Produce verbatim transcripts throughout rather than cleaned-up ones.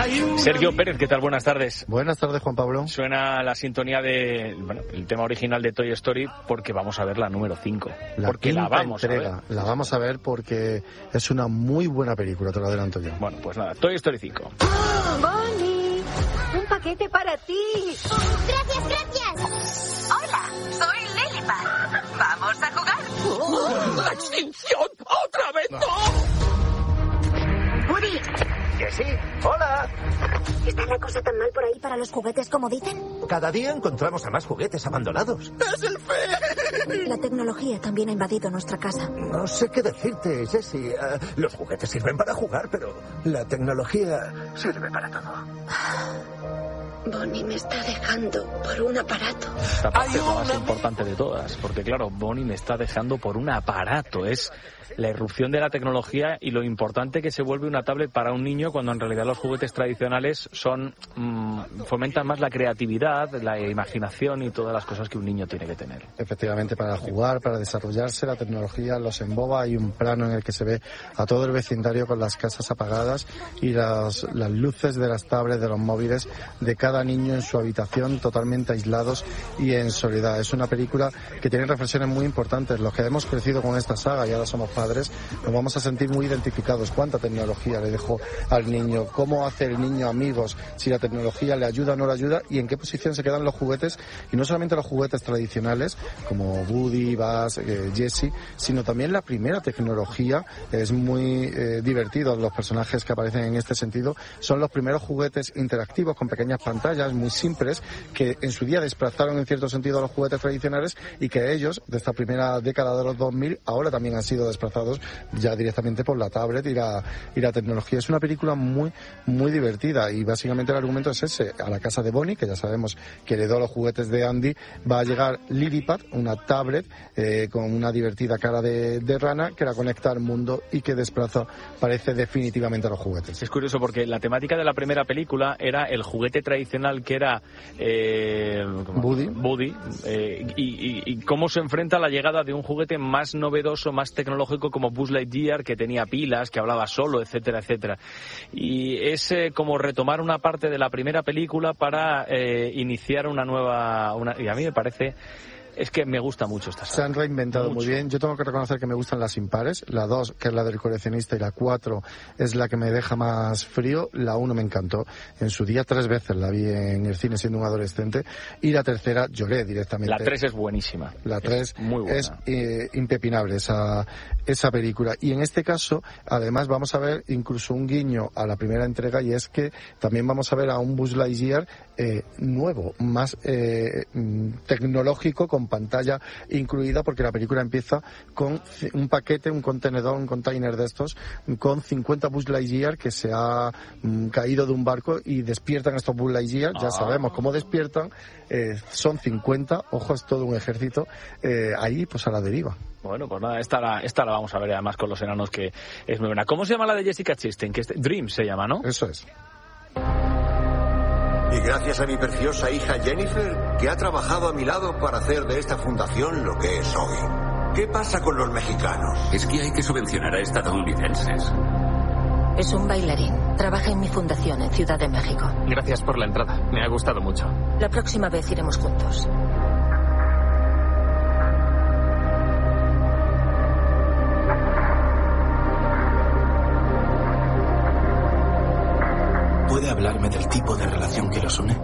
Sergio Pérez, ¿qué tal? Buenas tardes. Buenas tardes, Juan Pablo. Suena la sintonía de, bueno, el tema original de Toy Story porque vamos a ver la número cinco. La porque la vamos entrega. a ver. La vamos a ver porque es una muy buena película, te lo adelanto yo. Bueno, pues nada, Toy Story cinco. Bonnie, un paquete para ti. Gracias, gracias. Hola, soy Lilipad. ¿Vamos a jugar? ¡Oh! ¡La extinción! ¡Otra vez no! Woody. ¿Que sí? ¡Hola! ¿Está la cosa tan mal por ahí para los juguetes como dicen? Cada día encontramos a más juguetes abandonados. ¡Es el fe! La tecnología también ha invadido nuestra casa. No sé qué decirte, Jessie. Uh, los juguetes sirven para jugar, pero la tecnología sirve para todo. Bonnie me está dejando por un aparato. Esta parte es la más importante de todas, porque claro, Bonnie me está dejando por un aparato. Es la irrupción de la tecnología y lo importante que se vuelve una tablet para un niño cuando en realidad los juguetes tradicionales son mmm, fomentan más la creatividad, la imaginación y todas las cosas que un niño tiene que tener. Efectivamente, para jugar, para desarrollarse, la tecnología los emboba. Hay un plano en el que se ve a todo el vecindario con las casas apagadas y las, las luces de las tablets, de los móviles de cada niño en su habitación, totalmente aislados y en soledad. Es una película que tiene reflexiones muy importantes. Los que hemos crecido con esta saga y ahora somos padres, nos vamos a sentir muy identificados. ¿Cuánta tecnología le dejó al niño? ¿Cómo hace el niño amigos? Si la tecnología le ayuda o no le ayuda, y en qué posición se quedan los juguetes, y no solamente los juguetes tradicionales como Woody, Buzz, eh, Jessie, sino también la primera tecnología. Es muy eh, divertido los personajes que aparecen en este sentido. Son los primeros juguetes interactivos con pequeñas pantallas muy simples que en su día desplazaron en cierto sentido a los juguetes tradicionales, y que ellos, de esta primera década de los dos mil, ahora también han sido desplazados ya directamente por la tablet y la, y la tecnología. Es una película muy, muy divertida, y básicamente el argumento es ese. A la casa de Bonnie, que ya sabemos que heredó los juguetes de Andy, va a llegar Lilipad, una tablet eh, con una divertida cara de, de rana que la conecta al mundo y que desplaza, parece, definitivamente a los juguetes. Es curioso porque la temática de la primera película era el juguete tradicional que era eh, Woody, Woody eh, y, y, y cómo se enfrenta a la llegada de un juguete más novedoso, más tecnológico como Buzz Lightyear, que tenía pilas, que hablaba solo, etcétera, etcétera. Y es eh, como retomar una parte de la primera película para eh, iniciar una nueva... Una, y a mí me parece... Es que me gusta mucho esta saga. Se han reinventado mucho. muy bien. Yo tengo que reconocer que me gustan las impares. La dos, que es la del coleccionista, y la cuatro es la que me deja más frío. La uno me encantó. En su día tres veces la vi en el cine siendo un adolescente. Y la tercera lloré directamente. La tres es buenísima. La tres es, muy buena. es eh, impepinable esa, esa película. Y en este caso, además, vamos a ver incluso un guiño a la primera entrega, y es que también vamos a ver a un Buzz Lightyear eh, nuevo, más eh, tecnológico, con pantalla incluida, porque la película empieza con un paquete, un contenedor, un container de estos, con cincuenta Buzz Lightyear que se ha mm, caído de un barco, y despiertan estos Buzz Lightyear. Ya ah. sabemos cómo despiertan. Eh, son cincuenta, ojo, es todo un ejército eh, ahí, pues a la deriva. Bueno, pues nada, esta la, esta la vamos a ver además con los enanos, que es muy buena. ¿Cómo se llama la de Jessica Chastain? Que este, Dream se llama, ¿no? Eso es. Y gracias a mi preciosa hija Jennifer, que ha trabajado a mi lado para hacer de esta fundación lo que es hoy. ¿Qué pasa con los mexicanos? Es que hay que subvencionar a estadounidenses. Es un bailarín. Trabaja en mi fundación en Ciudad de México. Gracias por la entrada. Me ha gustado mucho. La próxima vez iremos juntos. ¿Puede hablarme del tipo de relación que los une?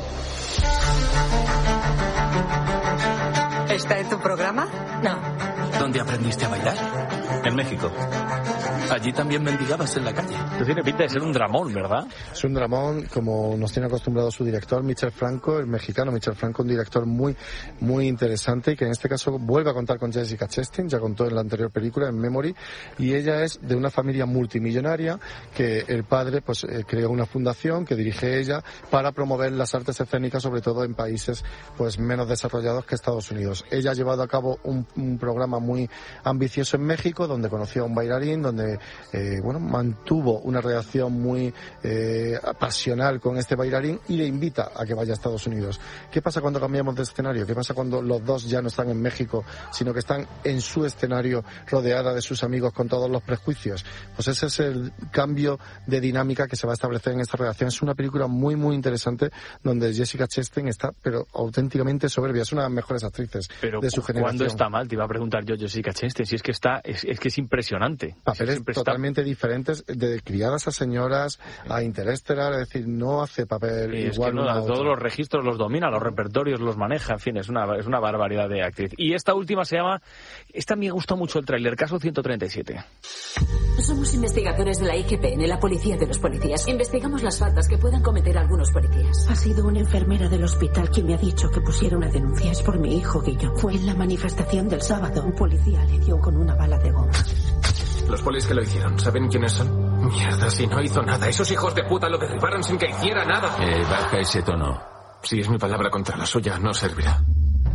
¿Está en tu programa? No. ¿Dónde aprendiste a bailar? En México. Allí también mendigabas en la calle. Esto tiene pinta de ser un dramón, ¿verdad? Es un dramón, como nos tiene acostumbrado su director, Michel Franco, el mexicano Michel Franco, un director muy, muy interesante, y que en este caso vuelve a contar con Jessica Chastain. Ya contó en la anterior película, en Memory, y ella es de una familia multimillonaria, que el padre pues eh, creó una fundación que dirige ella para promover las artes escénicas, sobre todo en países pues menos desarrollados que Estados Unidos. Ella ha llevado a cabo un, un programa muy muy ambicioso en México, donde conoció a un bailarín, donde eh, bueno, mantuvo una relación muy eh, pasional con este bailarín y le invita a que vaya a Estados Unidos. ¿Qué pasa cuando cambiamos de escenario? ¿Qué pasa cuando los dos ya no están en México, sino que están en su escenario rodeada de sus amigos con todos los prejuicios? Pues ese es el cambio de dinámica que se va a establecer en esta relación. Es una película muy, muy interesante donde Jessica Chastain está, pero auténticamente soberbia. Es una de las mejores actrices pero de su generación. ¿Cuándo está mal? Te iba a preguntar yo, Jessica Chastain, si es que está, es, es que es impresionante. Papeles Siempre totalmente está... diferentes, de criadas a señoras, a Interestelar, es decir, no hace papel sí, igual. Es que no, todos los registros los domina, los repertorios los maneja, en fin, es una, es una barbaridad de actriz. Y esta última se llama, esta me gustó mucho el tráiler, Caso ciento treinta y siete. Somos investigadores de la I G P N, la policía de los policías. Investigamos las faltas que puedan cometer algunos policías. Ha sido una enfermera del hospital quien me ha dicho que pusiera una denuncia. Es por mi hijo, Guillo. Fue en la manifestación del sábado. Un policía le dio con una bala de goma. Los polis que lo hicieron, ¿saben quiénes son? Mierda, si no hizo nada. Esos hijos de puta lo derribaron sin que hiciera nada. Eh, baja ese tono. Si es mi palabra contra la suya, no servirá.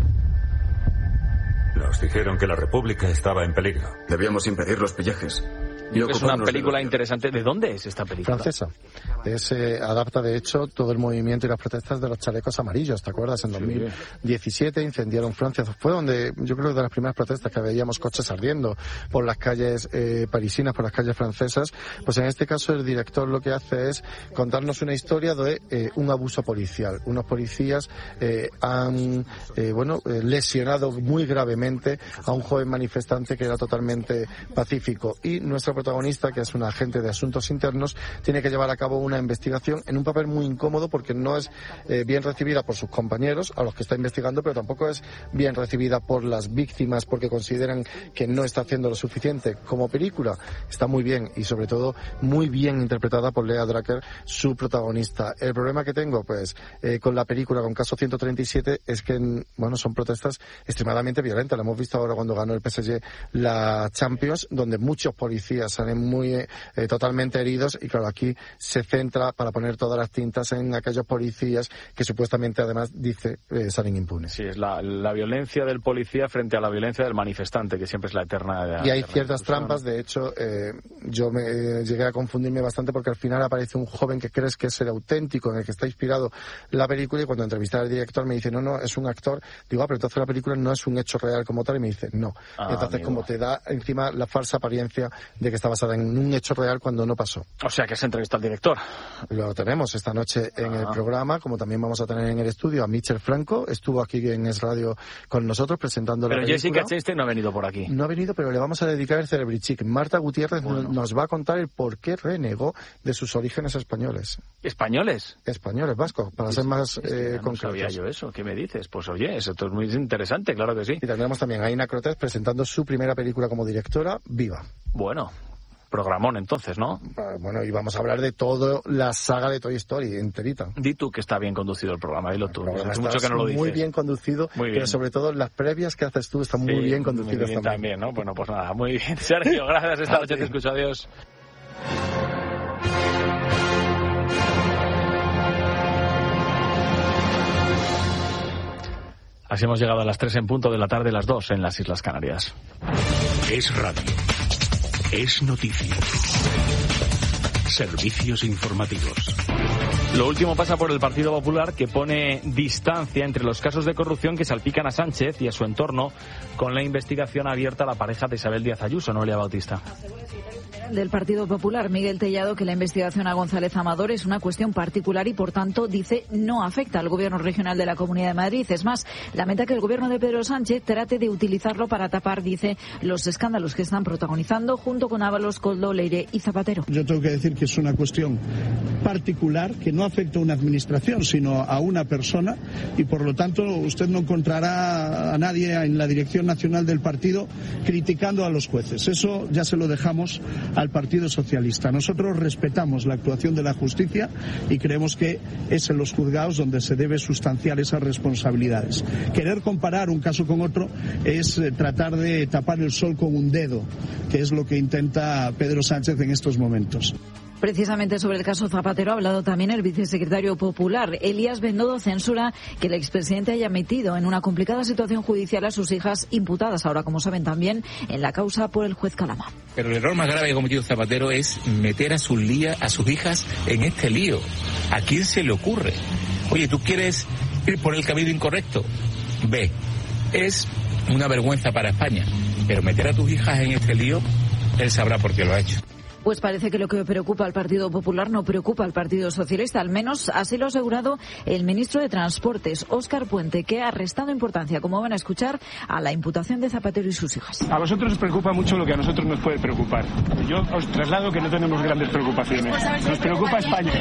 Nos dijeron que la República estaba en peligro. Debíamos impedir los pillajes. Es una película interesante. ¿De dónde es esta película? Francesa. Es, eh, adapta, de hecho, todo el movimiento y las protestas de los chalecos amarillos, ¿te acuerdas? En dos mil diecisiete incendiaron Francia. Fue donde, yo creo, de las primeras protestas que veíamos coches ardiendo por las calles eh, parisinas, por las calles francesas. Pues en este caso el director lo que hace es contarnos una historia de eh, un abuso policial. Unos policías eh, han, eh, bueno, eh, lesionado muy gravemente a un joven manifestante que era totalmente pacífico. Y nuestra protagonista, que es una agente de asuntos internos, tiene que llevar a cabo una investigación en un papel muy incómodo porque no es eh, bien recibida por sus compañeros, a los que está investigando, pero tampoco es bien recibida por las víctimas porque consideran que no está haciendo lo suficiente. Como película está muy bien y sobre todo muy bien interpretada por Lea Drucker, su protagonista. El problema que tengo pues eh, con la película, con Caso ciento treinta y siete, es que bueno, son protestas extremadamente violentas. Lo hemos visto ahora cuando ganó el P S G la Champions, donde muchos policías salen muy eh, totalmente heridos y claro, aquí se centra para poner todas las tintas en aquellos policías que supuestamente además dice eh, salen impunes. Sí, es la, la violencia del policía frente a la violencia del manifestante, que siempre es la eterna. De la, y hay eterna ciertas trampas, de hecho eh, yo me eh, llegué a confundirme bastante porque al final aparece un joven que crees que es el auténtico en el que está inspirado la película y cuando entrevisté al director me dice no, no, es un actor. Digo, ah, pero entonces la película no es un hecho real como tal y me dice no. Ah, entonces amigo. Como te da encima la falsa apariencia de que está basada en un hecho real cuando no pasó. O sea que se entrevista al director. Lo tenemos esta noche en ah. el programa, como también vamos a tener en el estudio a Michel Franco, estuvo aquí en Es Radio con nosotros presentando pero la película. Pero Jessica Chastain no ha venido por aquí. No ha venido, pero le vamos a dedicar el Celebrity Chick. Marta Gutiérrez bueno. nos va a contar el por qué renegó de sus orígenes españoles. ¿Españoles? Españoles, vascos, para es, ser más es que eh, no concretos. No sabía yo eso, ¿qué me dices? Pues oye, eso es muy interesante, claro que sí. Y tendremos también a Aina Crotés presentando su primera película como directora, Viva. Bueno, programón entonces, ¿no? Bueno, y vamos a hablar de toda la saga de Toy Story enterita. Di tú que está bien conducido el programa, dilo tú. Hace mucho que no lo dices. Muy bien conducido, muy bien. Pero sobre todo las previas que haces tú están sí, muy bien conducidas muy bien también. también, ¿no? Bueno, pues nada, muy bien. Sergio, gracias. Esta noche te escucho. Adiós. Así hemos llegado a las tres en punto de la tarde, las dos en las Islas Canarias. Es radio. Es noticia. Servicios informativos. Lo último pasa por el Partido Popular, que pone distancia entre los casos de corrupción que salpican a Sánchez y a su entorno con la investigación abierta a la pareja de Isabel Díaz Ayuso, Noelia Bautista. Del Partido Popular, Miguel Tellado, que la investigación a González Amador es una cuestión particular y, por tanto, dice no afecta al Gobierno regional de la Comunidad de Madrid. Es más, lamenta que el Gobierno de Pedro Sánchez trate de utilizarlo para tapar, dice, los escándalos que están protagonizando junto con Ábalos, Koldo, Leire y Zapatero. Yo tengo que decir que es una cuestión particular que no afecta a una administración, sino a una persona y, por lo tanto, usted no encontrará a nadie en la dirección nacional del partido criticando a los jueces. Eso ya se lo dejamos al Partido Socialista. Nosotros respetamos la actuación de la justicia y creemos que es en los juzgados donde se debe sustanciar esas responsabilidades. Querer comparar un caso con otro es eh, tratar de tapar el sol con un dedo, que es lo que intenta Pedro Sánchez en estos momentos. Precisamente sobre el caso Zapatero ha hablado también el vicesecretario popular. Elías Bendodo censura que el expresidente haya metido en una complicada situación judicial a sus hijas, imputadas ahora, como saben, también en la causa por el juez Calama. Pero el error más grave que ha cometido Zapatero es meter a sus, lía, a sus hijas en este lío. ¿A quién se le ocurre? Oye, ¿tú quieres ir por el camino incorrecto? Ve, es una vergüenza para España, pero meter a tus hijas en este lío, él sabrá por qué lo ha hecho. Pues parece que lo que preocupa al Partido Popular no preocupa al Partido Socialista, al menos así lo ha asegurado el ministro de Transportes, Óscar Puente, que ha restado importancia, como van a escuchar, a la imputación de Zapatero y sus hijas. A vosotros os preocupa mucho lo que a nosotros nos puede preocupar. Yo os traslado que no tenemos grandes preocupaciones. Nos preocupa España.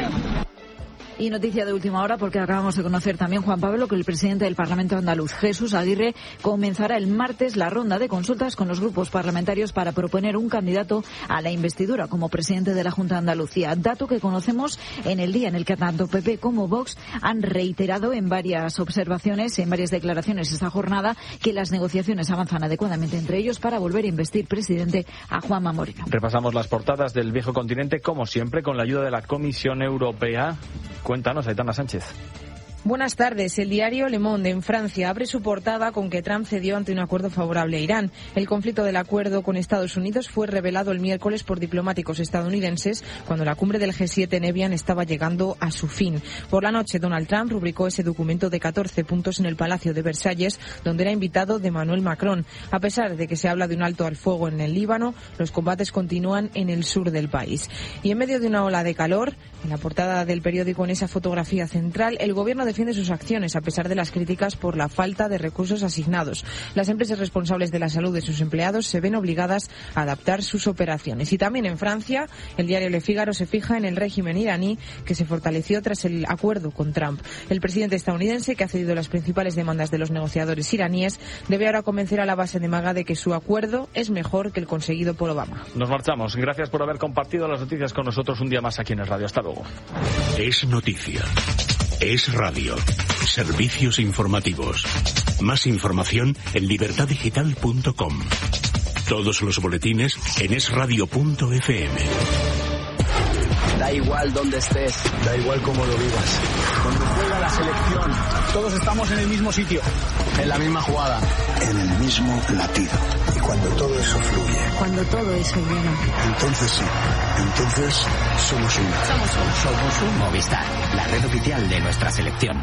Y noticia de última hora, porque acabamos de conocer también, Juan Pablo, que el presidente del Parlamento andaluz, Jesús Aguirre, comenzará el martes la ronda de consultas con los grupos parlamentarios para proponer un candidato a la investidura como presidente de la Junta de Andalucía. Dato que conocemos en el día en el que tanto P P como Vox han reiterado en varias observaciones, en varias declaraciones esta jornada, que las negociaciones avanzan adecuadamente entre ellos para volver a investir presidente a Juanma Moreno. Repasamos las portadas del viejo continente, como siempre, con la ayuda de la Comisión Europea. Cuéntanos, Aitana Sánchez. Buenas tardes. El diario Le Monde en Francia abre su portada con que Trump cedió ante un acuerdo favorable a Irán. El conflicto del acuerdo con Estados Unidos fue revelado el miércoles por diplomáticos estadounidenses cuando la cumbre del G siete en Evian estaba llegando a su fin. Por la noche, Donald Trump rubricó ese documento de catorce puntos en el Palacio de Versalles, donde era invitado de Emmanuel Macron. A pesar de que se habla de un alto al fuego en el Líbano, los combates continúan en el sur del país. Y en medio de una ola de calor, en la portada del periódico, en esa fotografía central, el gobierno defiende sus acciones a pesar de las críticas por la falta de recursos asignados. Las empresas responsables de la salud de sus empleados se ven obligadas a adaptar sus operaciones. Y también en Francia, el diario Le Figaro se fija en el régimen iraní, que se fortaleció tras el acuerdo con Trump. El presidente estadounidense, que ha cedido las principales demandas de los negociadores iraníes, debe ahora convencer a la base de Maga de que su acuerdo es mejor que el conseguido por Obama. Nos marchamos. Gracias por haber compartido las noticias con nosotros un día más aquí en el Radio. Hasta luego. Es noticia. Es radio. Servicios informativos. Más información en libertad digital punto com. Todos los boletines en es radio punto efe eme. Da igual dónde estés. Da igual cómo lo vivas. Cuando juega la selección, todos estamos en el mismo sitio. En la misma jugada. En el mismo latido. Y cuando todo eso fluye. Cuando todo eso llena. Entonces sí. Entonces somos uno. Somos un, somos un Movistar, la red oficial de nuestra selección.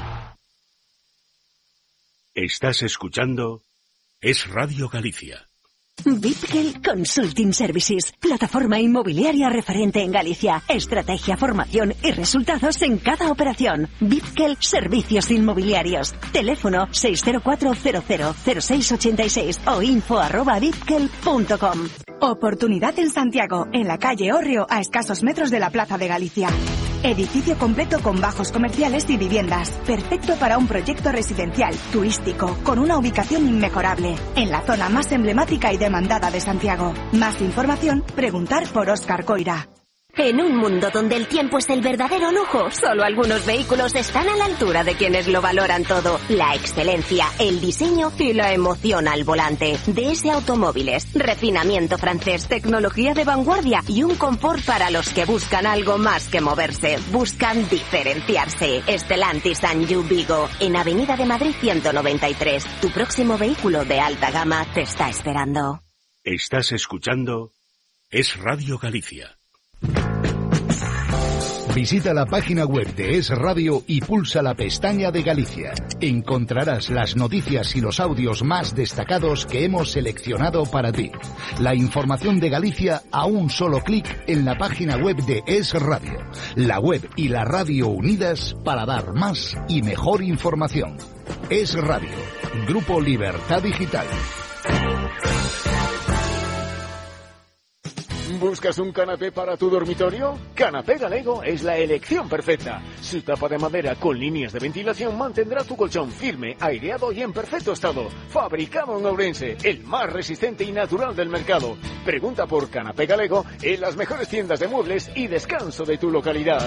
Estás escuchando Es Radio Galicia. Vipkel Consulting Services, plataforma inmobiliaria referente en Galicia. Estrategia, formación y resultados en cada operación. Vipkel Servicios Inmobiliarios. Teléfono seis cero cuatro cero cero cero seis ocho seis o info arroba vipkel punto com. Oportunidad en Santiago, en la calle Hórreo, a escasos metros de la Plaza de Galicia. Edificio completo con bajos comerciales y viviendas. Perfecto para un proyecto residencial, turístico, con una ubicación inmejorable. En la zona más emblemática y demandada de Santiago. Más información, preguntar por Óscar Coira. En un mundo donde el tiempo es el verdadero lujo, solo algunos vehículos están a la altura de quienes lo valoran todo. La excelencia, el diseño y la emoción al volante. D S Automóviles, refinamiento francés, tecnología de vanguardia y un confort para los que buscan algo más que moverse. Buscan diferenciarse. Stellantis and You Vigo, en Avenida de Madrid ciento noventa y tres. Tu próximo vehículo de alta gama te está esperando. Estás escuchando Es Radio Galicia. Visita la página web de Es Radio y pulsa la pestaña de Galicia. Encontrarás las noticias y los audios más destacados que hemos seleccionado para ti. La información de Galicia a un solo clic en la página web de Es Radio. La web y la radio unidas para dar más y mejor información. Es Radio. Grupo Libertad Digital. ¿Buscas un canapé para tu dormitorio? Canapé Galego es la elección perfecta. Su tapa de madera con líneas de ventilación mantendrá tu colchón firme, aireado y en perfecto estado. Fabricado en Ourense, el más resistente y natural del mercado. Pregunta por Canapé Galego en las mejores tiendas de muebles y descanso de tu localidad.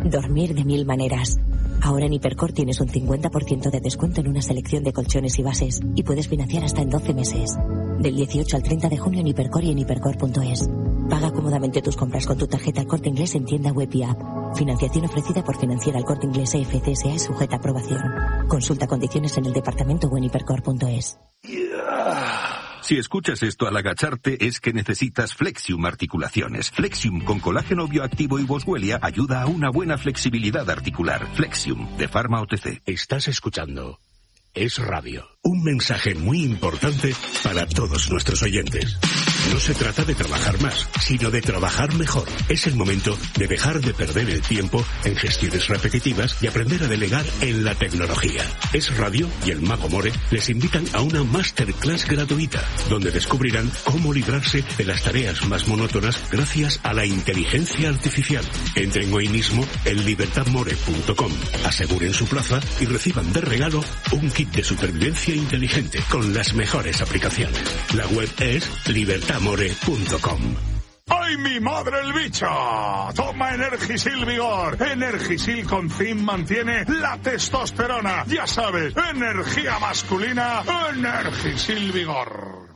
Dormir de mil maneras. Ahora en Hipercor tienes un cincuenta por ciento de descuento en una selección de colchones y bases y puedes financiar hasta en doce meses. Del dieciocho al treinta de junio en Hipercor y en hipercor punto es. Paga cómodamente tus compras con tu tarjeta El Corte Inglés en tienda web y app. Financiación ofrecida por Financiera El Corte Inglés E F C S A y sujeta a aprobación. Consulta condiciones en el departamento o en hipercor punto es. Si escuchas esto al agacharte es que necesitas Flexium Articulaciones. Flexium con colágeno bioactivo y boswellia ayuda a una buena flexibilidad articular. Flexium, de Pharma O T C. Estás escuchando Es Radio. Un mensaje muy importante para todos nuestros oyentes. No se trata de trabajar más, sino de trabajar mejor. Es el momento de dejar de perder el tiempo en gestiones repetitivas y aprender a delegar en la tecnología. Es Radio y el Mago More les invitan a una masterclass gratuita, donde descubrirán cómo librarse de las tareas más monótonas gracias a la inteligencia artificial. Entren hoy mismo en libertad more punto com, aseguren su plaza y reciban de regalo un kit de supervivencia inteligente con las mejores aplicaciones. La web es libertad more punto com. ¡Ay, mi madre el bicho! Toma Energisil Vigor. Energisil con zinc mantiene la testosterona. Ya sabes, energía masculina, Energisil Vigor.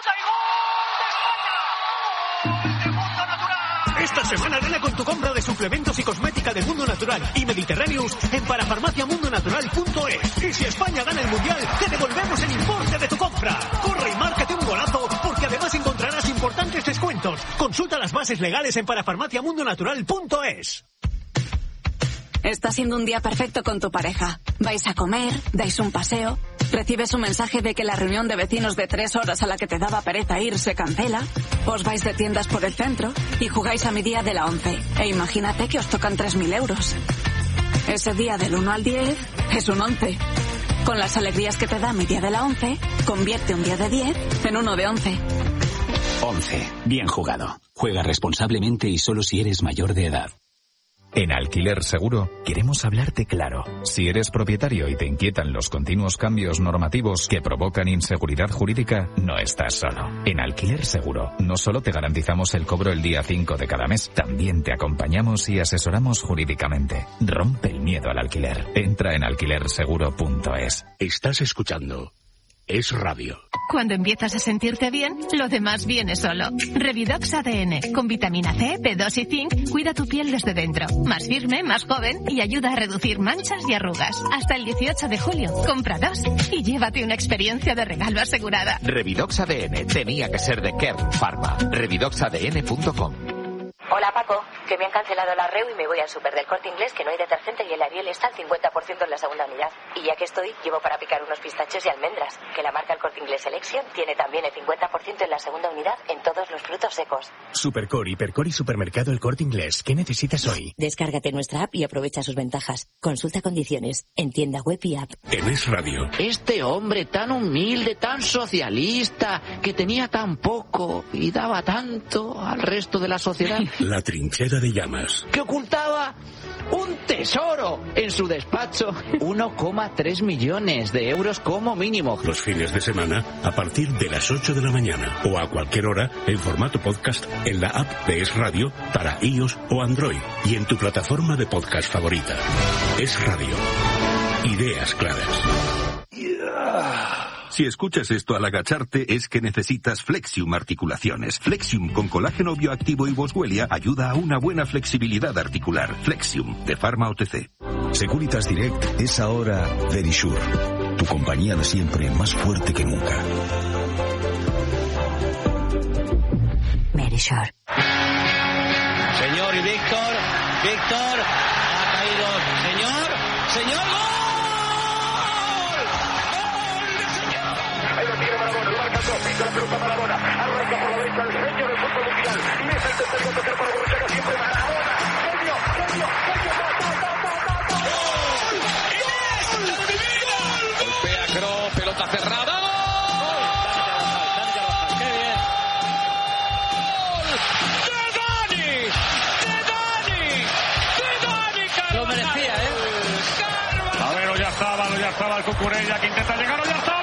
Esta semana gana con tu compra de suplementos y cosmética de Mundo Natural y Mediterráneos en parafarmacia mundo natural punto es. Y si España gana el Mundial, te devolvemos el importe de tu compra. Corre y márcate un golazo, porque además encontrarás importantes descuentos. Consulta las bases legales en parafarmacia mundo natural punto es. Está siendo un día perfecto con tu pareja. Vais a comer, dais un paseo, recibes un mensaje de que la reunión de vecinos de tres horas a la que te daba pereza ir se cancela, os vais de tiendas por el centro y jugáis a mi día de la once. E imagínate que os tocan tres mil euros. Ese día del uno al diez es un once. Con las alegrías que te da mi día de la once, convierte un día de diez en uno de once. once. Bien jugado. Juega responsablemente y solo si eres mayor de edad. En Alquiler Seguro queremos hablarte claro. Si eres propietario y te inquietan los continuos cambios normativos que provocan inseguridad jurídica, no estás solo. En Alquiler Seguro no solo te garantizamos el cobro el día cinco de cada mes, también te acompañamos y asesoramos jurídicamente. Rompe el miedo al alquiler. Entra en alquiler seguro punto es. Estás escuchando Es Radio. Cuando empiezas a sentirte bien, lo demás viene solo. Revidox A D N, con vitamina C, B dos y zinc, cuida tu piel desde dentro. Más firme, más joven y ayuda a reducir manchas y arrugas. Hasta el dieciocho de julio, compra dos y llévate una experiencia de regalo asegurada. Revidox A D N, tenía que ser de Kern Pharma. revidox a d n punto com. Hola Paco, que me han cancelado la R E U y me voy al súper del Corte Inglés, que no hay detergente y el Ariel está al cincuenta por ciento en la segunda unidad. Y ya que estoy, llevo para picar unos pistachos y almendras, que la marca El Corte Inglés Selection tiene también el cincuenta por ciento en la segunda unidad en todos los frutos secos. Supercor, Hipercor y Supermercado El Corte Inglés. ¿Qué necesitas hoy? Descárgate nuestra app y aprovecha sus ventajas. Consulta condiciones en tienda web y app. En Es Radio. Este hombre tan humilde, tan socialista, que tenía tan poco y daba tanto al resto de la sociedad. La trinchera de llamas. Que ocultaba un tesoro en su despacho. uno coma tres millones de euros como mínimo. Los fines de semana a partir de las ocho de la mañana o a cualquier hora en formato podcast en la app de Es Radio para iOS o Android y en tu plataforma de podcast favorita. Es Radio. Ideas claras. Si escuchas esto al agacharte es que necesitas Flexium Articulaciones. Flexium con colágeno bioactivo y boswellia ayuda a una buena flexibilidad articular. Flexium, de Pharma O T C. Securitas Direct es ahora Verisure, tu compañía de siempre más fuerte que nunca. Verisure. Señor y Víctor, Víctor, ha caído. Señor, señor, ¡gol! Ahí lo tiene Maradona, lo marca dos, pisa la pelota Maradona, arranca por la derecha el genio del fútbol mundial, y es el tercero a tocar para Borruchaga, siempre Maradona, genio, genio, genio, ta, ta, ta, ta, ta, ta. Golpea Kroos, pelota cerrada. ¡Qué bien! ¡De Dani! ¡De Dani! ¡De Dani! Lo merecía, ¿eh? A ver, ya estaba, ya estaba el Cucurella que intenta llegar, o ya está.